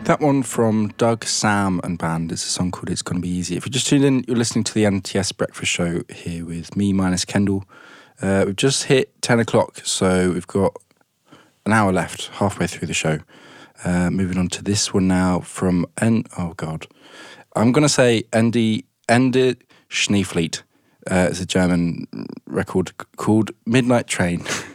That one from Doug, Sam and band is a song called It's Gonna Be Easy. If you just tuned in, you're listening to the NTS Breakfast Show here with me, minus Kendall. We've just hit 10 o'clock, so we've got an hour left, halfway through the show. Moving on to this one now from, I'm going to say Ende Schneefleet. It's a German record called Midnight Train.